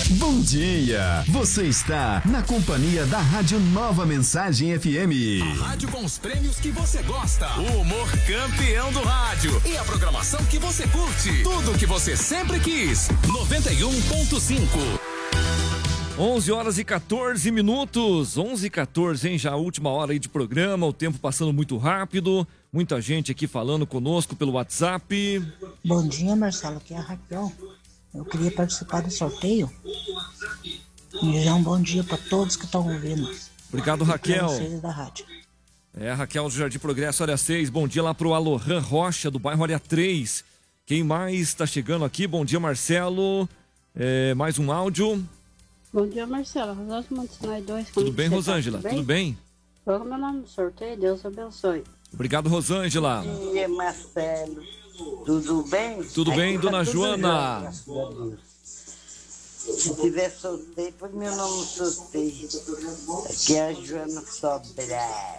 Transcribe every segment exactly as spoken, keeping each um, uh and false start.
Bom dia! Você está na companhia da Rádio Nova Mensagem F M. A rádio com os prêmios que você gosta. O humor campeão do rádio. E a programação que você curte. Tudo que você sempre quis. noventa e um ponto cinco. onze horas e quatorze minutos. onze e quatorze, hein? Já a última hora aí de programa. O tempo passando muito rápido. Muita gente aqui falando conosco pelo WhatsApp. Bom dia, Marcelo. Aqui é a Raquel. Eu queria participar do sorteio. E já um bom dia para todos que estão ouvindo. Obrigado, Raquel. Vocês da rádio. É, a Raquel do Jardim Progresso, área seis. Bom dia lá pro Alohan Rocha, do bairro área três. Quem mais está chegando aqui? Bom dia, Marcelo. É, mais um áudio. Bom dia, Marcelo. Rosângela Montenay dois. Tudo bem, Rosângela? Tudo bem? Coloca meu nome no sorteio. Deus abençoe. Obrigado, Rosângela. Bom dia, Marcelo. Tudo bem? Tudo bem, dona Tudo Joana? bem, graças a Deus. Se tiver sorteio, põe meu nome no sorteio. Aqui é a Joana Sobral.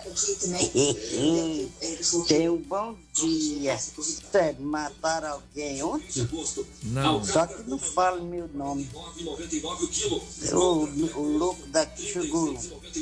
Tenha um bom dia. Sério, mataram alguém ontem? Não. Só que não fala meu nome. O, o louco daqui chegou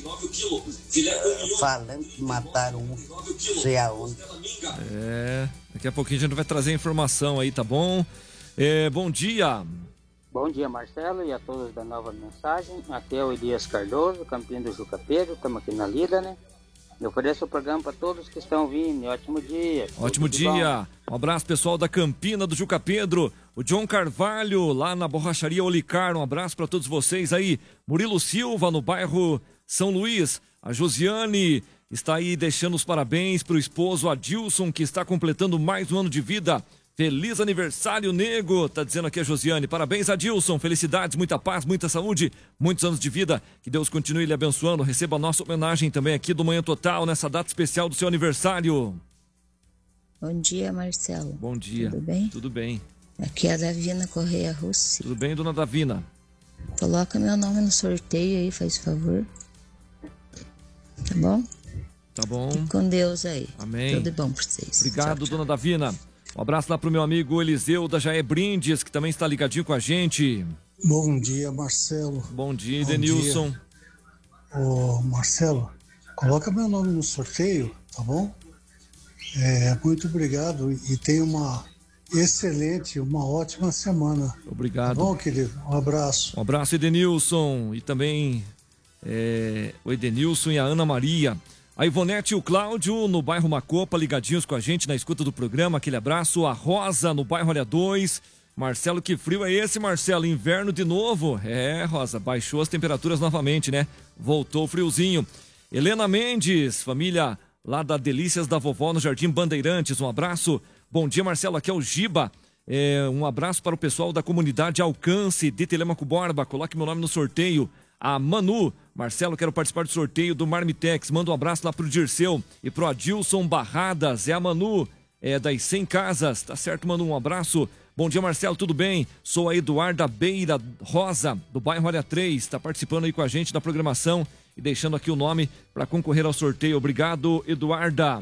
falando que mataram um, não sei aonde. É, daqui a pouquinho a gente vai trazer informação aí, tá bom? É, bom dia. Bom dia, Marcelo, e a todos da Nova Mensagem. Aqui é o Elias Cardoso, campeão do Juca Pedro. Estamos aqui na lida, né? Eu ofereço o programa para todos que estão vindo. Ótimo dia. Ótimo dia. Um abraço, pessoal da Campina do Juca Pedro. O John Carvalho, lá na Borracharia Olicar. Um abraço para todos vocês aí. Murilo Silva, no bairro São Luís. A Josiane está aí deixando os parabéns para o esposo Adilson, que está completando mais um ano de vida. Feliz aniversário, nego, tá dizendo aqui a Josiane. Parabéns, Adilson, felicidades, muita paz, muita saúde, muitos anos de vida. Que Deus continue lhe abençoando. Receba a nossa homenagem também aqui do Manhã Total, nessa data especial do seu aniversário. Bom dia, Marcelo. Bom dia. Tudo bem? Tudo bem. Aqui é a Davina Correia Rossi. Tudo bem, dona Davina? Coloca meu nome no sorteio aí, faz favor. Tá bom? Tá bom. Fique com Deus aí. Amém. Tudo bom pra vocês. Obrigado, tchau, tchau. dona Davina. Um abraço lá pro meu amigo Eliseu da Jaé Brindes, que também está ligadinho com a gente. Bom dia, Marcelo. Bom dia, Bom Denilson. Dia. Ô, Marcelo, coloca meu nome no sorteio, tá bom? É, muito obrigado e tenha uma excelente, uma ótima semana. Obrigado. Tá bom, querido? Um abraço. Um abraço, Edenilson. E também é, o Edenilson e a Ana Maria. A Ivonete e o Cláudio, no bairro Macopa, ligadinhos com a gente na escuta do programa. Aquele abraço. A Rosa, no bairro Área dois. Marcelo, que frio é esse, Marcelo? Inverno de novo? É, Rosa, baixou as temperaturas novamente, né? Voltou o friozinho. Helena Mendes, família lá da Delícias da Vovó, no Jardim Bandeirantes. Um abraço. Bom dia, Marcelo. Aqui é o Giba. É, um abraço para o pessoal da comunidade Alcance de Telemaco Borba. Coloque meu nome no sorteio. A Manu, Marcelo, quero participar do sorteio do Marmitex. Manda um abraço lá pro Dirceu e pro Adilson Barradas. É a Manu, é das cem casas. Tá certo, Manu? Um abraço. Bom dia, Marcelo, tudo bem? Sou a Eduarda Beira Rosa, do bairro Área três. Tá participando aí com a gente da programação e deixando aqui o nome para concorrer ao sorteio. Obrigado, Eduarda.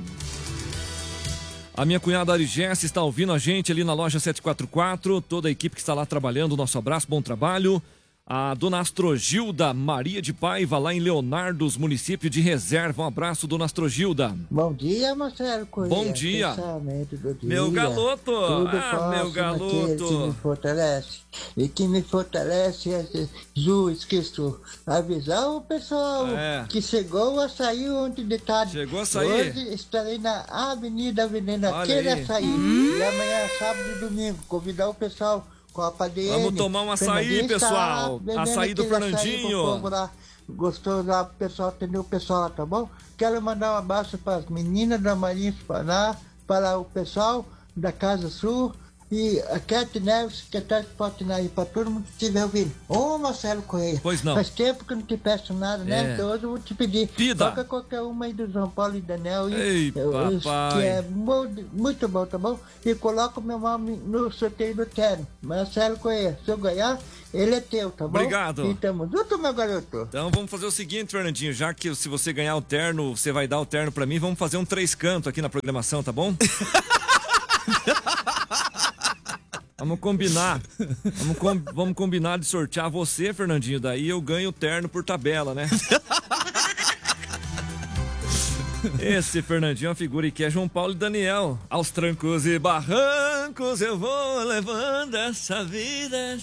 A minha cunhada Arigesse está ouvindo a gente ali na loja sete quatro quatro. Toda a equipe que está lá trabalhando, nosso abraço, bom trabalho. A dona Astrogilda Maria de Paiva, lá em Leonardos, município de Reserva. Um abraço, dona Astrogilda. Bom dia, Marcelo Corrêa. Bom dia. Do dia. Meu galoto. Tudo Ah, meu galoto. Que me fortalece. E que me fortalece é Jesus Cristo. Avisar o pessoal é. que chegou a sair ontem de tarde. Chegou a sair. Hoje estarei na Avenida Avenida Olha Queira aí. Sair. Hum. E amanhã, sábado e domingo, convidar o pessoal. Copa D N. Vamos tomar um açaí, pessoal. Açaí do Fernandinho. Gostou lá pro pessoal, atender o pessoal lá, tá bom? Quero mandar um abraço para as meninas da Marinha Paraná, para o pessoal da Casa Sul e a Cat Neves, que até pode ir aí para todo mundo que estiver ouvindo. Ô, Marcelo Correia. Pois não. Faz tempo que eu não te peço nada, né? É. Então hoje eu vou te pedir. Pida. Toca qualquer uma aí do João Paulo e Daniel. E, Ei, eu, papai. Que é bom, muito bom, tá bom? E coloca o meu nome no sorteio do Quero. Marcelo Correia, se eu ganhar, ele é teu, tá bom? Obrigado. E tamo junto, meu garoto. Então vamos fazer o seguinte, Fernandinho, já que se você ganhar o terno, você vai dar o terno pra mim, vamos fazer um três canto aqui na programação, tá bom? Vamos combinar. Vamos, com, vamos combinar de sortear você, Fernandinho. Daí eu ganho o terno por tabela, né? Esse Fernandinho é uma figura e que é João Paulo e Daniel. Aos trancos e barrancos eu vou levando essa vida.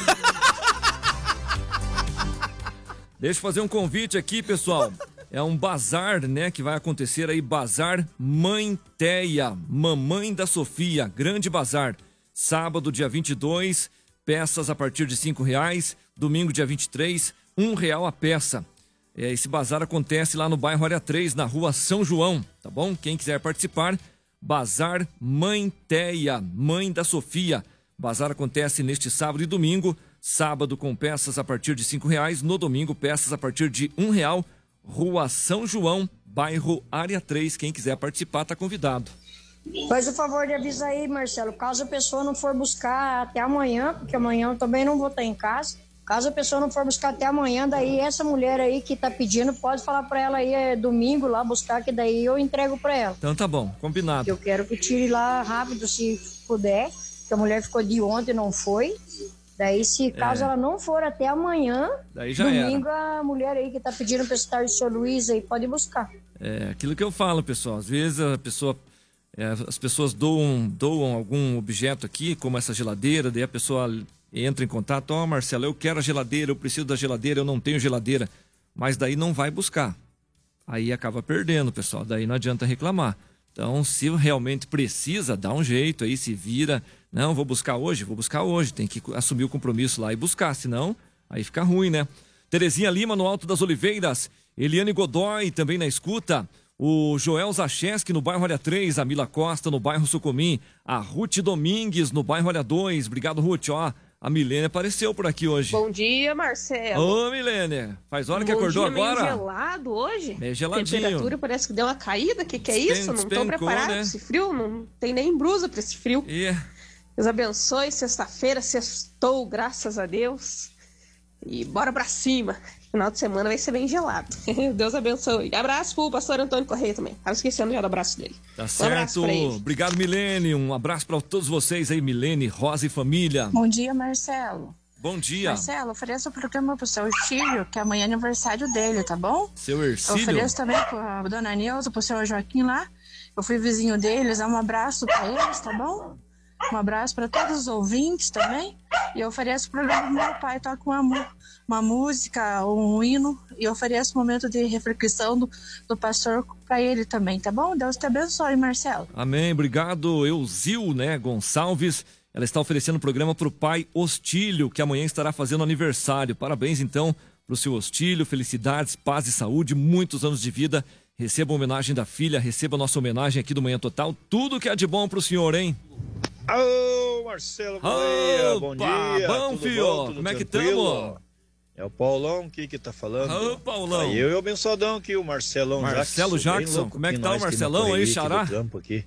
Deixa eu fazer um convite aqui, pessoal. É um bazar, né, que vai acontecer aí, Bazar Mãe Teia, Mamãe da Sofia, grande bazar. Sábado, dia vinte e dois, peças a partir de cinco reais. Domingo, dia vinte e três, um real a peça. É, esse bazar acontece lá no bairro Área três, na rua São João, tá bom? Quem quiser participar, Bazar Mãe Teia, Mãe da Sofia. Bazar acontece neste sábado e domingo. Sábado com peças a partir de cinco reais. No domingo, peças a partir de um real. Rua São João, bairro Área três. Quem quiser participar, tá convidado. Faz o favor de avisar aí, Marcelo. Caso a pessoa não for buscar até amanhã, porque amanhã eu também não vou estar em casa. Caso a pessoa não for buscar até amanhã, daí essa mulher aí que tá pedindo, pode falar pra ela aí, é domingo lá buscar, que daí eu entrego pra ela. Então tá bom, combinado. Eu quero que tire lá rápido, se puder, que a mulher ficou de ontem e não foi. Daí, se caso é. ela não for até amanhã, daí já domingo era. A mulher aí que tá pedindo pra estar o seu Luiz aí, pode buscar. É, aquilo que eu falo, pessoal, às vezes a pessoa... É, as pessoas doam, doam algum objeto aqui, como essa geladeira, daí a pessoa entra em contato, ó, oh, Marcelo, eu quero a geladeira, eu preciso da geladeira, eu não tenho geladeira, mas daí não vai buscar. Aí acaba perdendo, pessoal, daí não adianta reclamar. Então, se realmente precisa, dá um jeito aí, se vira, não, vou buscar hoje, vou buscar hoje, tem que assumir o compromisso lá e buscar, senão aí fica ruim, né? Terezinha Lima, no Alto das Oliveiras, Eliane Godoy, também na escuta, o Joel Zacheski no bairro Área três, a Mila Costa no bairro Sucumim, a Ruth Domingues no bairro Área dois. Obrigado, Ruth. Ó, a Milene apareceu por aqui hoje. Bom dia, Marcelo. Ô, Milene. Faz hora que Bom acordou dia, meio agora? gelado hoje. Meio geladinho. A temperatura parece que deu uma caída. O que, que é isso? Não tô preparado pra esse frio. Não tem nem blusa pra esse frio. Yeah. Deus abençoe. Sexta-feira, sextou, graças a Deus. E bora pra cima. Final de semana vai ser bem gelado. Deus abençoe. Abraço pro pastor Antônio Correia também. Tava esquecendo já do abraço dele. Tá um certo. Obrigado, Milene. Um abraço para todos vocês aí, Milene, Rosa e família. Bom dia, Marcelo. Bom dia. Marcelo, ofereça o programa pro seu Ercílio, que amanhã é aniversário dele, tá bom? Seu Ercílio? Eu ofereço também pra dona Neuza, pro seu Joaquim lá. Eu fui vizinho deles, dá um abraço pra eles, tá bom? Um abraço para todos os ouvintes também. E eu ofereço o programa pro meu pai, toca uma, uma música, um hino, e eu ofereço um momento de reflexão do, do pastor para ele também, tá bom? Deus te abençoe, Marcelo. Amém, obrigado. Euzil, né, Gonçalves. Ela está oferecendo o programa pro pai Ostílio, que amanhã estará fazendo aniversário. Parabéns, então, pro seu Ostílio. Felicidades, paz e saúde, muitos anos de vida. Receba a homenagem da filha, receba a nossa homenagem aqui do Manhã Total. Tudo que é de bom pro senhor, hein? Ô, Marcelo Correia, bom dia. Bom, tudo filho, bom, tudo como é que tranquilo? estamos? É o Paulão aqui que tá falando. Ô, Paulão. Aí eu e o abençoadão aqui, o Marcelão Marcelo Jackson. Jackson, como é que tá o Marcelão aí, xará? Aqui campo aqui.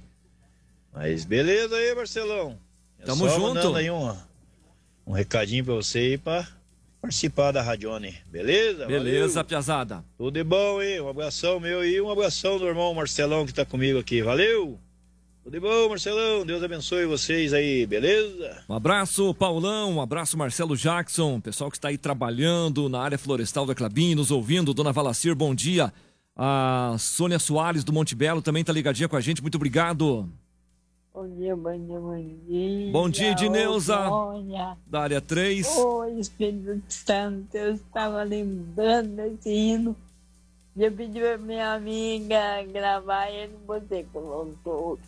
Mas beleza aí, Marcelão. É Tamo só junto. mandando aí um, um recadinho pra você aí pra participar da Radione, beleza? Beleza, Valeu. piazada. Tudo de bom aí, um abração meu e um abração do irmão Marcelão que tá comigo aqui, valeu? Tudo de bom, Marcelão, Deus abençoe vocês aí, beleza? Um abraço, Paulão, um abraço, Marcelo Jackson, pessoal que está aí trabalhando na área florestal da Clabin, nos ouvindo, Dona Valacir, bom dia. A Sônia Soares do Monte Belo também tá ligadinha com a gente, muito obrigado. Bom dia, bom dia, bom dia. Bom dia, Edneuza, da área três. Oi, Espírito Santo, eu estava lembrando desse hino. Eu pedi pra minha amiga gravar e ele você colocou.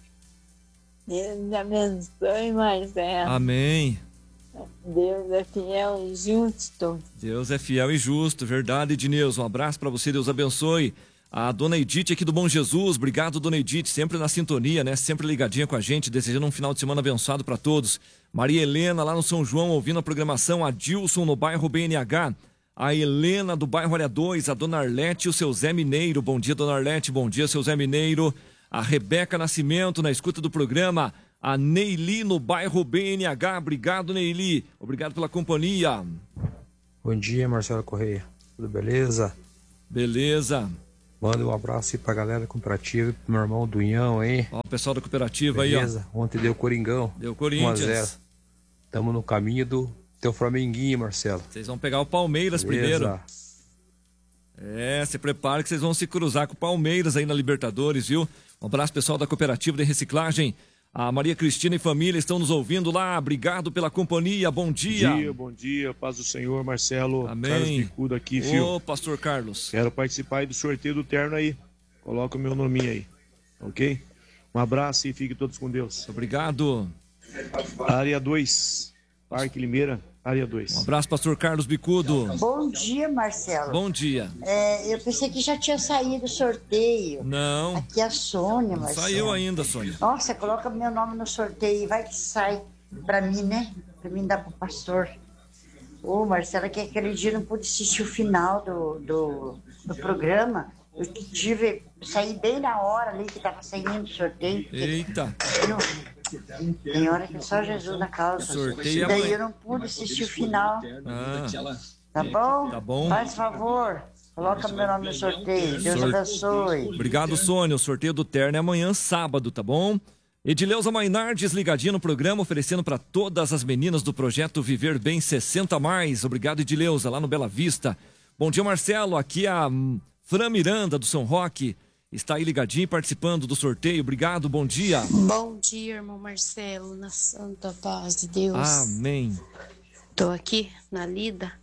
Deus te abençoe, Marcelo. Amém. Deus é fiel e justo. Deus é fiel e justo, verdade, Edneuza. Um abraço para você, Deus abençoe. A dona Edith aqui do Bom Jesus, obrigado, dona Edith, sempre na sintonia, né? Sempre ligadinha com a gente, desejando um final de semana abençoado para todos. Maria Helena, lá no São João, ouvindo a programação. A Dilson, no bairro B N H. A Helena, do bairro Área dois. A dona Arlete e o seu Zé Mineiro. Bom dia, dona Arlete, bom dia, seu Zé Mineiro. A Rebeca Nascimento, na escuta do programa. A Neili, no bairro B N H. Obrigado, Neili. Obrigado pela companhia. Bom dia, Marcelo Correia. Tudo beleza? Beleza. Manda um abraço aí pra galera cooperativa e pro meu irmão Dunhão aí. Ó, o pessoal da cooperativa beleza? aí, ó. Beleza, ontem deu Coringão. Deu Corinthians. um a zero. Estamos no caminho do teu Flamenguinho, Marcelo. Vocês vão pegar o Palmeiras Beleza. primeiro. É, se prepare que vocês vão se cruzar com o Palmeiras aí na Libertadores, viu? Um abraço pessoal da Cooperativa de Reciclagem. A Maria Cristina e família estão nos ouvindo lá. Obrigado pela companhia. Bom dia. Bom dia, bom dia. Paz do Senhor, Marcelo. Amém. Carlos Bicudo aqui, filho. Ô, pastor Carlos. Quero participar aí do sorteio do terno aí. Coloca o meu nominho aí, ok? Um abraço e fiquem todos com Deus. Obrigado. Área dois, Parque Limeira, área dois. Um abraço, pastor Carlos Bicudo. Bom dia, Marcelo. Bom dia. É, eu pensei que já tinha saído o sorteio. Não. Aqui é a Sônia, Não Marcelo. saiu ainda, Sônia. Nossa, coloca meu nome no sorteio e vai que sai pra mim, né? Pra mim dar pro pastor. Ô, Marcelo, que aquele dia eu não pude assistir o final do, do, do programa. Eu tive, saí bem na hora ali que tava saindo o sorteio. Eita. Eu, tem hora que só Jesus na causa. Sorteio e daí amanhã. eu não pude assistir o final. Ah. Tá bom? Tá bom. Faz favor. Coloca meu nome no sorteio. Deus Sor- abençoe. Obrigado, Sônia. O sorteio do terno é amanhã, sábado, tá bom? Edileuza Mainardes, ligadinha no programa, oferecendo para todas as meninas do projeto Viver Bem sessenta mais. Obrigado, Edileuza, lá no Bela Vista. Bom dia, Marcelo. Aqui é a Fran Miranda, do São Roque. Está aí ligadinho, participando do sorteio. Obrigado, bom dia. Bom dia, irmão Marcelo, na santa paz de Deus. Amém. Tô aqui na lida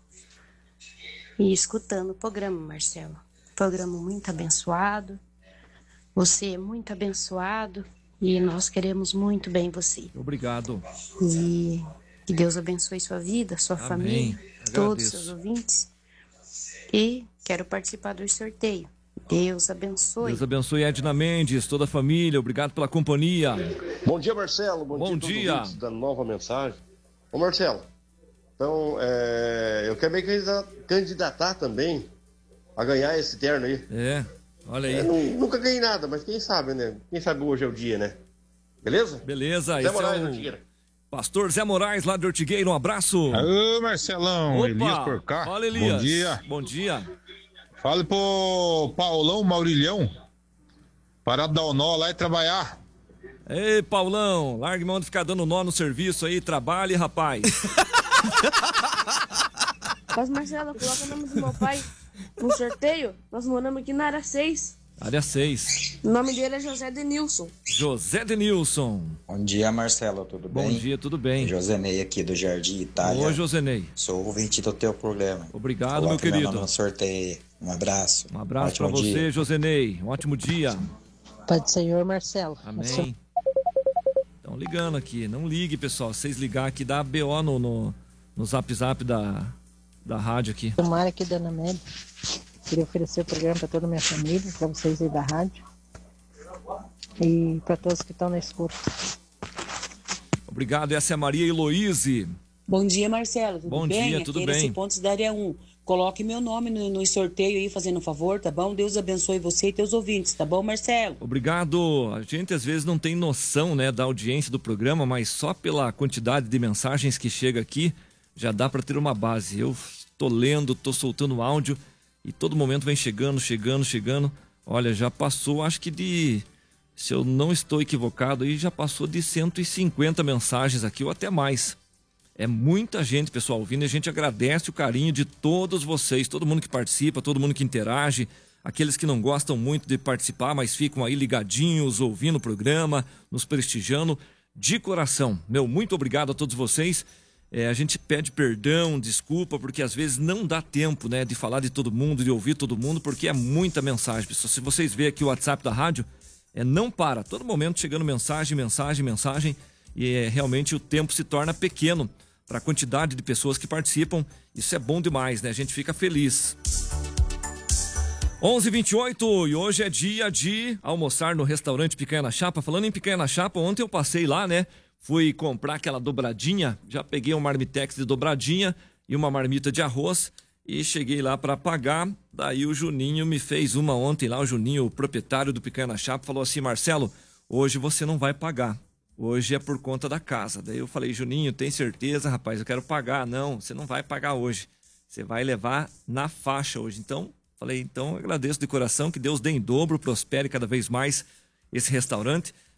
e escutando o programa, Marcelo. Programa muito abençoado. Você é muito abençoado e nós queremos muito bem você. Obrigado. E que Deus abençoe sua vida, sua Amém. família, todos os Agradeço. seus ouvintes. E quero participar do sorteio. Deus abençoe. Deus abençoe Edna Mendes, toda a família. Obrigado pela companhia. Bom dia, Marcelo. Bom, Bom dia, a todos os dia. ouvintes da nova mensagem. Ô, Marcelo, então, é, eu quero me candida- candidatar também a ganhar esse terno aí. É, olha aí. É, nu- nunca ganhei nada, mas quem sabe, né? Quem sabe hoje é o dia, né? Beleza? Beleza. Zé esse Moraes, é o Ortigueira. Pastor Zé Moraes, lá de Ortigueira. Um abraço. Ô, Marcelão, Opa, Elias por cá. Fala, Elias. Bom dia. Bom dia. Fala pro Paulão Maurilhão parar de dar o nó lá e trabalhar. Ei, Paulão, largue mão de ficar dando nó no serviço aí. Trabalhe, rapaz. Mas, Marcelo, coloca o nome do meu pai no sorteio. Nós moramos aqui na área seis. Área seis. O nome dele é José Denilson. José Denilson. Bom dia, Marcelo, tudo Bom bem? dia, tudo bem. Josenei aqui do Jardim Itália. Oi, Josenei. Sou ouvinte do teu programa. Obrigado, Coloca meu querido. Meu nome no sorteio. Um abraço. Um abraço pra Ótimo você, dia. Josenei. Um ótimo dia. Pai do Senhor, Marcelo. Amém. Estão ligando aqui. Não ligue, pessoal. Se vocês ligar aqui, dá B O no, no, no zap zap da, da rádio aqui. Tomara aqui, Dona Amélia. Queria oferecer o programa para toda a minha família, para vocês aí da rádio. E para todos que estão na escuta. Obrigado. Essa é a Maria Heloíse. Bom dia, Marcelo. Tudo Bom bem? dia, tudo Aqui é bem. Iraci Pontes da área um. Coloque meu nome no, no sorteio aí, fazendo um favor, tá bom? Deus abençoe você e teus ouvintes, tá bom, Marcelo? Obrigado. A gente às vezes não tem noção, né, da audiência do programa, mas só pela quantidade de mensagens que chega aqui já dá para ter uma base. Eu tô lendo, tô soltando áudio e todo momento vem chegando, chegando, chegando. Olha, já passou, acho que de, se eu não estou equivocado, aí já passou de cento e cinquenta mensagens aqui ou até mais. É muita gente, pessoal, ouvindo, e a gente agradece o carinho de todos vocês, todo mundo que participa, todo mundo que interage, aqueles que não gostam muito de participar, mas ficam aí ligadinhos, ouvindo o programa, nos prestigiando, de coração. Meu, muito obrigado a todos vocês. É, a gente pede perdão, desculpa, porque às vezes não dá tempo, né, de falar de todo mundo, de ouvir todo mundo, porque é muita mensagem, pessoal. Se vocês verem aqui o WhatsApp da rádio, é, não para, todo momento chegando mensagem, mensagem, mensagem, e é, realmente o tempo se torna pequeno para a quantidade de pessoas que participam. Isso é bom demais, né? A gente fica feliz. onze e vinte e oito, e hoje é dia de almoçar no restaurante Picanha na Chapa. Falando em Picanha na Chapa, ontem eu passei lá, né? Fui comprar aquela dobradinha, já peguei um marmitex de dobradinha e uma marmita de arroz e cheguei lá para pagar. Daí o Juninho me fez uma ontem lá, o Juninho, o proprietário do Picanha na Chapa, falou assim: Marcelo, hoje você não vai pagar. Hoje é por conta da casa. Daí eu falei: Juninho, tem certeza, rapaz? Eu quero pagar. Não, você não vai pagar hoje. Você vai levar na faixa hoje. Então, falei, então agradeço de coração, que Deus dê em dobro, prospere cada vez mais esse restaurante.